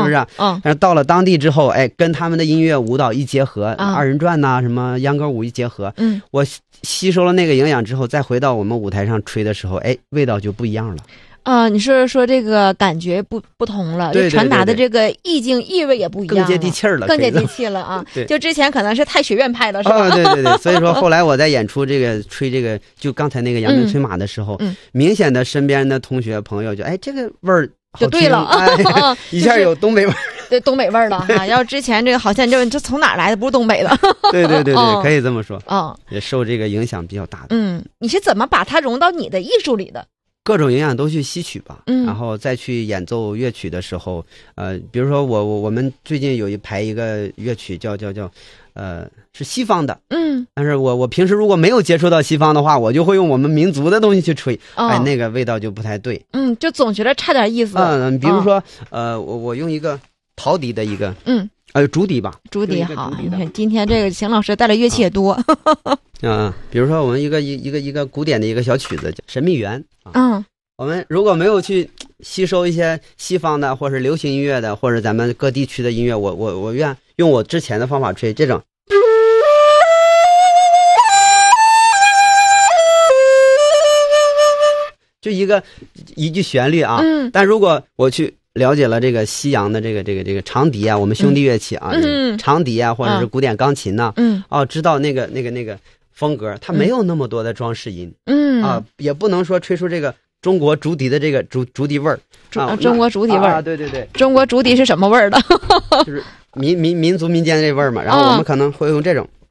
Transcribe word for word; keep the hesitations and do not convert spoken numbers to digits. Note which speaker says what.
Speaker 1: 不是？嗯，但是到了当地之后，哎，跟他们的音乐舞蹈一结合，嗯、二人转呐、啊，什么秧歌舞一结合，嗯，我吸收了那个营养之后，再回到我们舞台上吹的时候，哎，味道就不一样了。
Speaker 2: 啊、呃，你是说这个感觉不不同了，
Speaker 1: 对对对对，
Speaker 2: 传达的这个意境意味也不一样了，
Speaker 1: 更接地气儿了，
Speaker 2: 更接地气了啊！
Speaker 1: 对，
Speaker 2: 就之前可能是太学院派了，是吧？
Speaker 1: 啊、哦，对对对，所以说后来我在演出这个吹这个，就刚才那个扬鞭催马的时候，嗯，明显的身边的同学朋友就哎这个味儿
Speaker 2: 就对了，
Speaker 1: 哎
Speaker 2: 啊，
Speaker 1: 一下有东北味儿，
Speaker 2: 对东北味儿了哈。要之前这个好像就这从哪儿来的，不是东北的。
Speaker 1: 对对对对，哦、可以这么说。
Speaker 2: 嗯，
Speaker 1: 也受这个影响比较大的。
Speaker 2: 嗯，你是怎么把它融到你的艺术里的？
Speaker 1: 各种营养都去吸取吧，
Speaker 2: 嗯，
Speaker 1: 然后再去演奏乐曲的时候，呃，比如说我我我们最近有一排一个乐曲叫叫叫，呃，是西方的，
Speaker 2: 嗯，
Speaker 1: 但是我我平时如果没有接触到西方的话，我就会用我们民族的东西去吹，哦、哎，那个味道就不太对，
Speaker 2: 嗯，就总觉得差点意思，
Speaker 1: 嗯，比如说，哦、呃，我我用一个陶笛的一个，
Speaker 2: 嗯。
Speaker 1: 呃，竹笛吧，
Speaker 2: 竹笛好。你看今天这个邢老师带的乐器也多。
Speaker 1: 嗯，比如说我们一个一一个一个古典的一个小曲子叫《神秘园》。
Speaker 2: 嗯，
Speaker 1: 我们如果没有去吸收一些西方的，或是流行音乐的，或者咱们各地区的音乐，我我我愿用我之前的方法吹这种。就一个一句旋律啊，
Speaker 2: 嗯，
Speaker 1: 但如果我去了解了这个西洋的这个这个这个长笛啊，我们兄弟乐器啊，
Speaker 2: 嗯，
Speaker 1: 长笛啊，或者是古典钢琴呐、啊，
Speaker 2: 嗯，
Speaker 1: 哦，知道那个那个那个风格，它没有那么多的装饰音，
Speaker 2: 嗯
Speaker 1: 啊，也不能说吹出这个中国竹笛的这个竹竹笛味儿
Speaker 2: 啊，中国竹笛味儿、
Speaker 1: 啊，对对对，
Speaker 2: 中国竹笛是什么味儿的？
Speaker 1: 就是民民民族民间的这味儿嘛，然后我们可能会用这种。